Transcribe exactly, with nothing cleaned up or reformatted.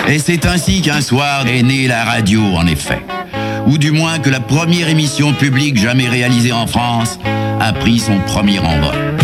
Et c'est ainsi qu'un soir est née la radio, en effet. Ou du moins que la première émission publique jamais réalisée en France a pris son premier envol.